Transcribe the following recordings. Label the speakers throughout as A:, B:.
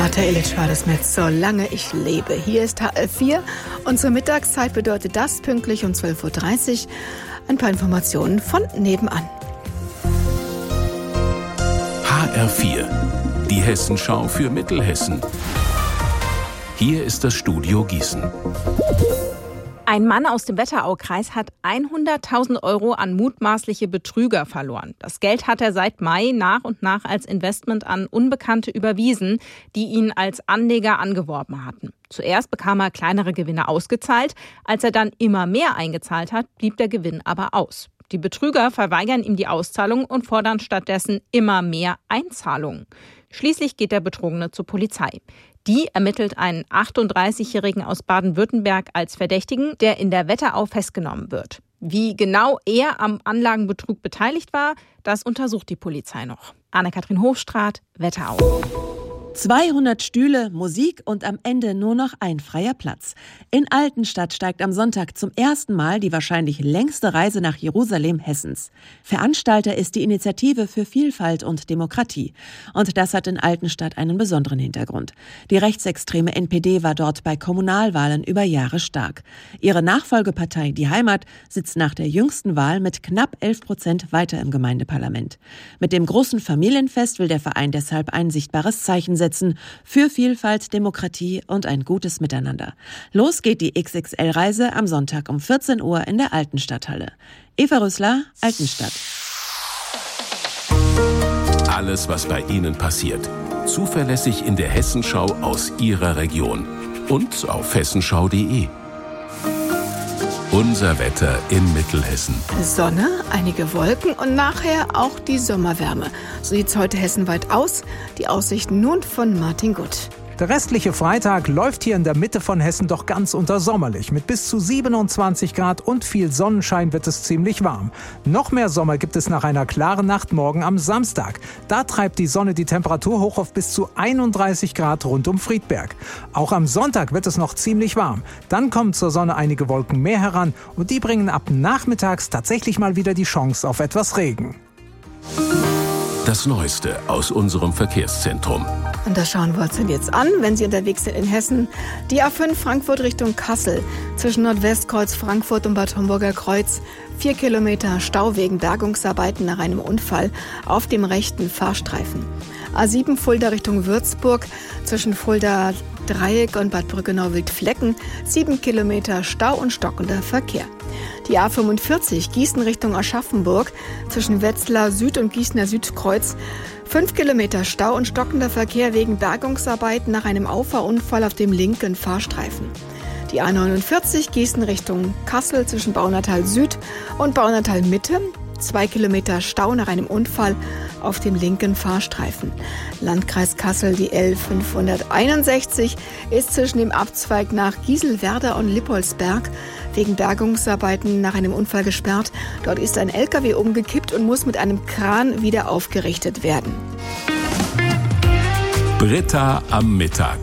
A: Martha Illich war das mit Solange ich lebe. Hier ist HR4. Unsere Mittagszeit bedeutet das, pünktlich um 12.30 Uhr. Ein paar Informationen von nebenan.
B: HR4, die Hessenschau für Mittelhessen. Hier ist das Studio Gießen.
C: Ein Mann aus dem Wetteraukreis hat 100.000 € an mutmaßliche Betrüger verloren. Das Geld hat er seit Mai nach und nach als Investment an Unbekannte überwiesen, die ihn als Anleger angeworben hatten. Zuerst bekam er kleinere Gewinne ausgezahlt. Als er dann immer mehr eingezahlt hat, blieb der Gewinn aber aus. Die Betrüger verweigern ihm die Auszahlung und fordern stattdessen immer mehr Einzahlungen. Schließlich geht der Betrogene zur Polizei. Die ermittelt einen 38-Jährigen aus Baden-Württemberg als Verdächtigen, der in der Wetterau festgenommen wird. Wie genau er am Anlagenbetrug beteiligt war, das untersucht die Polizei noch. Anne-Kathrin Hofstraat, Wetterau.
D: 200 Stühle, Musik und am Ende nur noch ein freier Platz. In Altenstadt steigt am Sonntag zum ersten Mal die wahrscheinlich längste Reise nach Jerusalem Hessens. Veranstalter ist die Initiative für Vielfalt und Demokratie. Und das hat in Altenstadt einen besonderen Hintergrund. Die rechtsextreme NPD war dort bei Kommunalwahlen über Jahre stark. Ihre Nachfolgepartei, die Heimat, sitzt nach der jüngsten Wahl mit knapp 11% weiter im Gemeindeparlament. Mit dem großen Familienfest will der Verein deshalb ein sichtbares Zeichen setzen für Vielfalt, Demokratie und ein gutes Miteinander. Los geht die XXL-Reise am Sonntag um 14 Uhr in der Altenstadthalle. Eva Rüssler, Altenstadt.
B: Alles, was bei Ihnen passiert. Zuverlässig in der Hessenschau aus Ihrer Region. Und auf hessenschau.de. Unser Wetter in Mittelhessen.
A: Sonne, einige Wolken und nachher auch die Sommerwärme. So sieht es heute hessenweit aus. Die Aussichten nun von Martin Gutt.
E: Der restliche Freitag läuft hier in der Mitte von Hessen doch ganz untersommerlich. Mit bis zu 27 Grad und viel Sonnenschein wird es ziemlich warm. Noch mehr Sommer gibt es nach einer klaren Nacht morgen am Samstag. Da treibt die Sonne die Temperatur hoch auf bis zu 31 Grad rund um Friedberg. Auch am Sonntag wird es noch ziemlich warm. Dann kommen zur Sonne einige Wolken mehr heran und die bringen ab nachmittags tatsächlich mal wieder die Chance auf etwas Regen.
B: Das Neueste aus unserem Verkehrszentrum.
A: Und das schauen wir uns denn jetzt an, wenn Sie unterwegs sind in Hessen. Die A5 Frankfurt Richtung Kassel. Zwischen Nordwestkreuz Frankfurt und Bad Homburger Kreuz. 4 Kilometer Stau wegen Bergungsarbeiten nach einem Unfall auf dem rechten Fahrstreifen. A7 Fulda Richtung Würzburg. Zwischen Fulda Dreieck und Bad Brückenau-Wildflecken. 7 Kilometer Stau und stockender Verkehr. Die A45 Gießen Richtung Aschaffenburg. Zwischen Wetzlar Süd und Gießener Südkreuz. 5 Kilometer Stau und stockender Verkehr wegen Bergungsarbeiten nach einem Auffahrunfall auf dem linken Fahrstreifen. Die A49 Gießen Richtung Kassel zwischen Baunatal Süd und Baunatal Mitte. 2 Kilometer Stau nach einem Unfall auf dem linken Fahrstreifen. Landkreis Kassel, die L561 ist zwischen dem Abzweig nach Gieselwerder und Lippolsberg wegen Bergungsarbeiten nach einem Unfall gesperrt. Dort ist ein LKW umgekippt und muss mit einem Kran wieder aufgerichtet werden.
B: Britta am Mittag.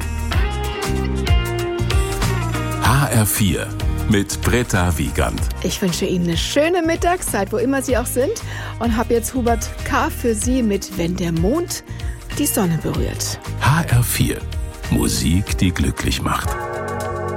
B: HR4 mit Britta Wiegand.
A: Ich wünsche Ihnen eine schöne Mittagszeit, wo immer Sie auch sind. Und habe jetzt Hubert K. für Sie mit Wenn der Mond die Sonne berührt.
B: HR4. Musik, die glücklich macht.